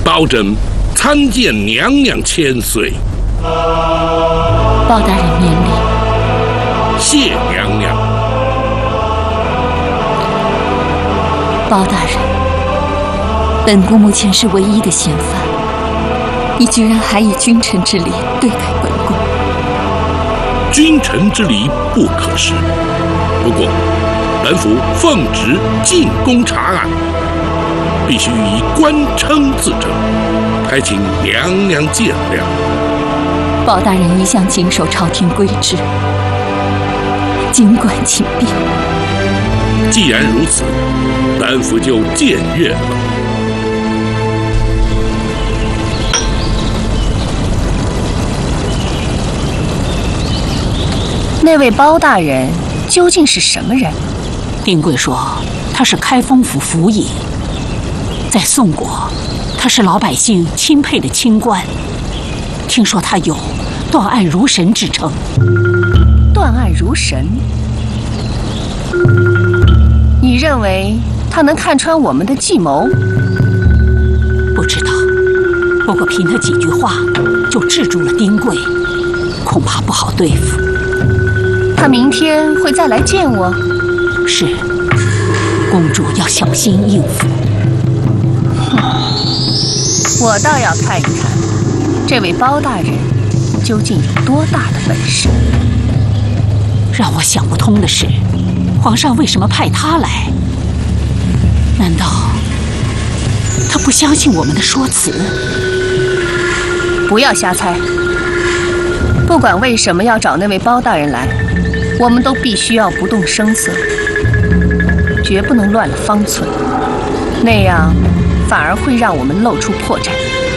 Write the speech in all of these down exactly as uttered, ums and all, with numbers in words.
包拯参见娘娘千岁。 包大人免礼。 谢娘娘。 包大人，本宫目前是唯一的嫌犯，你居然还以君臣之礼对待本宫。 君臣之礼不可失，不过本府奉旨进宫查案，必须以官称自证，还请娘娘见谅。 包大人一向谨守朝廷规制，尽管请便。 既然如此，本府就僭越了。 那位包大人究竟是什么人？ 丁贵说他是开封府府尹，在宋国，他是老百姓钦佩的清官。听说他有断案如神之称。 断案如神？你认为他能看穿我们的计谋？ 不知道，不过凭他几句话就制住了丁贵，恐怕不好对付。 他明天会再来见我？ 是，公主要小心应付。 我倒要看一看，这位包大人究竟有多大的本事。 让我想不通的是，皇上为什么派他来？难道他不相信我们的说辞？ 不要瞎猜。不管为什么要找那位包大人来，我们都必须要不动声色，绝不能乱了方寸，那样反而会让我们露出破绽。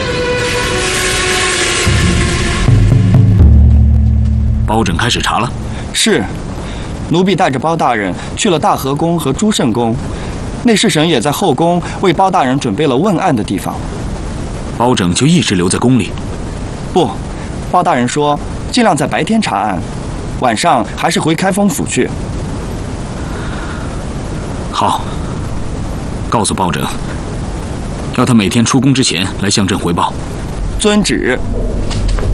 包拯开始查了。 是，奴婢带着包大人去了大和宫和朱圣宫，内侍省也在后宫为包大人准备了问案的地方。 包拯就一直留在宫里？ 不，包大人说尽量在白天查案，晚上还是回开封府去。 好，告诉包拯，要他每天出宫之前来向朕汇报。 遵旨。